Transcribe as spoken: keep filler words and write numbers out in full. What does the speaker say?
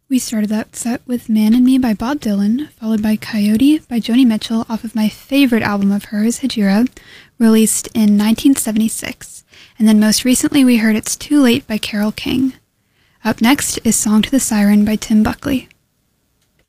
We started that set with Man and Me by Bob Dylan, followed by Coyote by Joni Mitchell off of my favorite album of hers, Hejira, released in nineteen seventy-six. And then most recently we heard It's Too Late by Carole King. Up next is Song to the Siren by Tim Buckley.